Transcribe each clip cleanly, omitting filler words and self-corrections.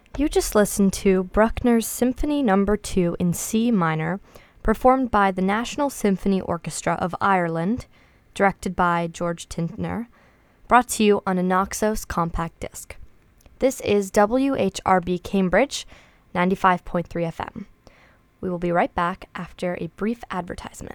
You just listened to Bruckner's Symphony No. 2 in C minor, performed by the National Symphony Orchestra of Ireland, directed by George Tintner, brought to you on a Naxos compact disc. This is WHRB Cambridge, 95.3 FM. We will be right back after a brief advertisement.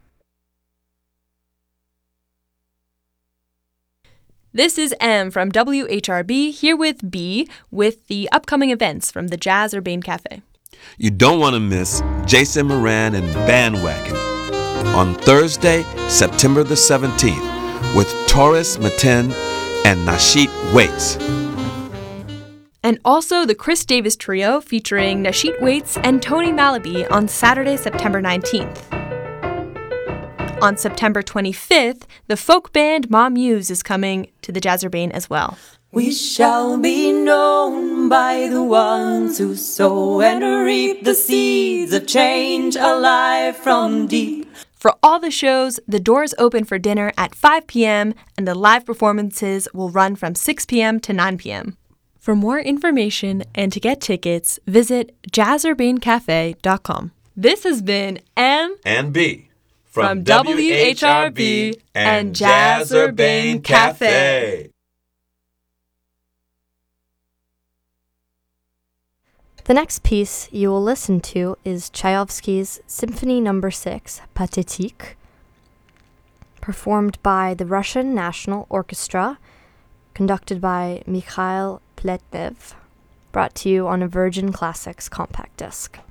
This is M from WHRB, here with B, with the upcoming events from the Jazz Urbane Cafe. You don't want to miss Jason Moran and Bandwagon on Thursday, September the 17th, with Taurus Matin and Nasheet Waits. And also the Chris Davis Trio featuring Nasheet Waits and Tony Malaby on Saturday, September 19th. On September 25th, the folk band Ma Muse is coming to the Jazz Urbane as well. We shall be known by the ones who sow and reap the seeds of change alive from deep. For all the shows, the doors open for dinner at 5 p.m. and the live performances will run from 6 p.m. to 9 p.m. For more information and to get tickets, visit jazzurbanecafe.com. This has been M and B from WHRB and Jazz Urbane Cafe. The next piece you will listen to is Tchaikovsky's Symphony No. 6, Pathétique, performed by the Russian National Orchestra, conducted by Mikhail Pletnev, brought to you on a Virgin Classics compact disc.